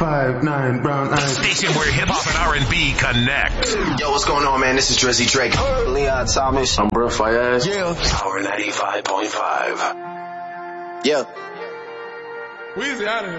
5'9", brown eyes. Station where hip-hop and R&B connect. Yo, what's going on, man? This is Drizzy Drake. Leon Thomas. I'm Brent Fayez. Yeah. Power 95.5. Yeah. Weezy out of here.